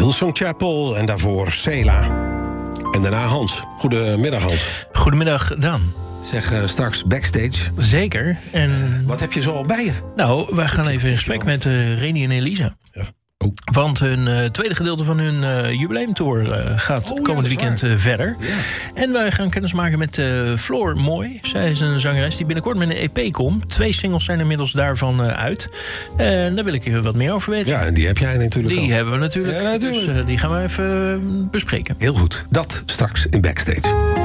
Hillsong Chapel en daarvoor Sela. En daarna Hans. Goedemiddag, Hans. Goedemiddag, Daan. Zeg, straks backstage. Zeker. En Wat heb je zo al bij je? nou, wij gaan even in gesprek met Reni en Elisa. Ja. Oh. Want hun tweede gedeelte van hun jubileumtour gaat komend weekend verder. Ja. En wij gaan kennis maken met Floor Mooi. Zij is een zangeres die binnenkort met een EP komt. 2 singles zijn inmiddels daarvan uit. En daar wil ik je wat meer over weten. Ja, en die heb jij natuurlijk Die al. hebben we natuurlijk. Ja, natuurlijk. Dus die gaan we even bespreken. Heel goed. Dat straks in backstage.